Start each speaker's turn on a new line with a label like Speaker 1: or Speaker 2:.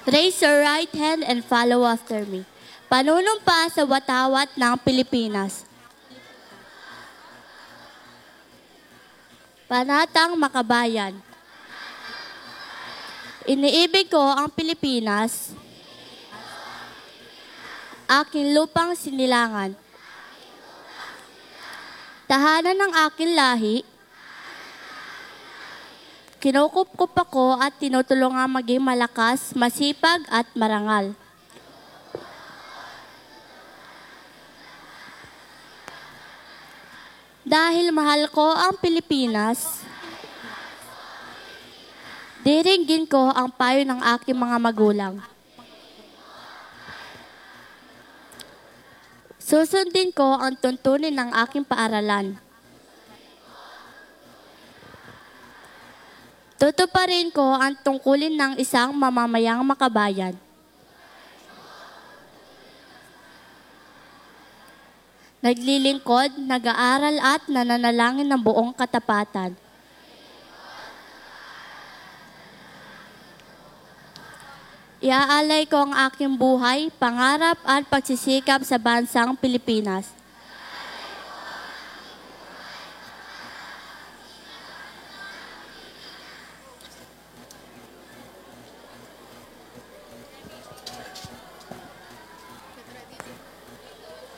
Speaker 1: Raise your right hand and follow after me. Panunumpa sa watawat ng Pilipinas. Panatang Makabayan. Iniibig ko ang Pilipinas, aking lupang sinilangan, tahanan ng aking lahi. Kinukup-kup ako at tinutulungan maging malakas, masipag at marangal. Dahil mahal ko ang Pilipinas, diringgin ko ang payo ng aking mga magulang. Susundin ko ang tuntunin ng aking paaralan. Tutuparin ko ang tungkulin ng isang mamamayang makabayan. Naglilingkod, nag-aaral at nananalangin ng buong katapatan. Iaalay ko ang aking buhay, pangarap at pagsisikap sa bansang Pilipinas.